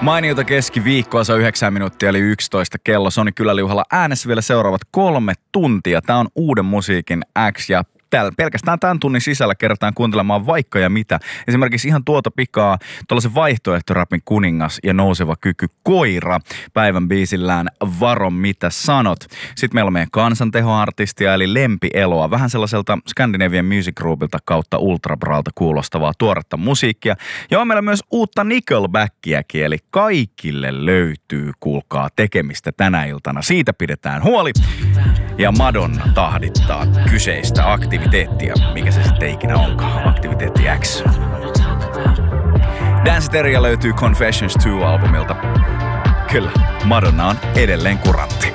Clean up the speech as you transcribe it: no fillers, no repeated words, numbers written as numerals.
Mainiota keskiviikkoa, se on 9 minuuttia eli 11 kello. Soni Kyläliuhalla äänessä vielä seuraavat 3 tuntia. Tää on uuden musiikin X ja pelkästään tämän tunnin sisällä kertaan kuuntelemaan vaikka ja mitä. Esimerkiksi ihan tuota pikaa tuollaisen vaihtoehtorapin kuningas ja nouseva kyky Koira päivän biisillään Varo mitä sanot. Sitten meillä on meidän kansantehoartistia eli Lempi Eloa. Vähän sellaiselta Scandinavian Music Groubilta kautta Ultrabralta kuulostavaa tuoretta musiikkia. Ja on meillä myös uutta Nickelbackiäkin, eli kaikille löytyy, kuulkaa, tekemistä tänä iltana. Siitä pidetään huoli. Ja Madonna tahdittaa kyseistä aktiviteettia, mikä se sitten ikinä onkaan, aktiviteetti X. Danceteria löytyy Confessions 2-albumilta. Kyllä, Madonna on edelleen kurantti.